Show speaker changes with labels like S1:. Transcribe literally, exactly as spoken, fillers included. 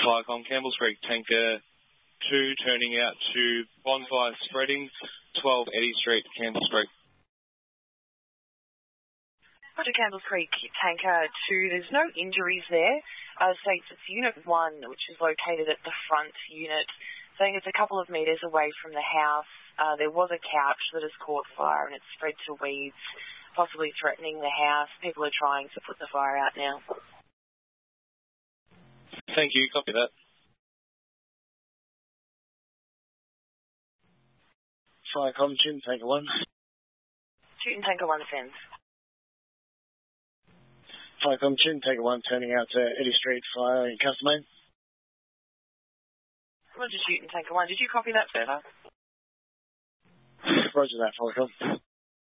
S1: Firecom, Campbell's Creek Tanker two turning out to bonfire spreading, twelve Eddie Street, Campbell's Creek.
S2: Roger, Campbell's Creek Tanker two, there's no injuries there. Uh, states it's Unit one, which is located at the front unit, saying it's a couple of metres away from the house. Uh, there was a couch that has caught fire and it's spread to weeds, possibly threatening the house. People are trying to put the fire out now.
S1: Thank you, copy that.
S3: Firecom, Shooting Tanker one.
S2: Shooting Tanker one sends.
S3: Firecom, Shooting Tanker one turning out to Eddie Street, fire in Castlemaine.
S2: Roger, Shooting Tanker one. Did you copy that further?
S3: Roger that, Firecom.